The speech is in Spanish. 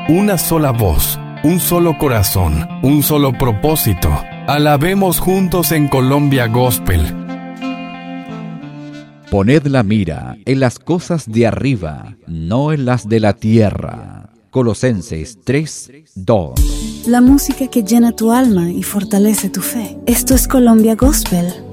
una sola voz, un solo corazón, un solo propósito. Alabemos juntos en Colombia Gospel. Poned la mira en las cosas de arriba, no en las de la tierra. Colosenses 3:2. La música que llena tu alma y fortalece tu fe. Esto es Colombia Gospel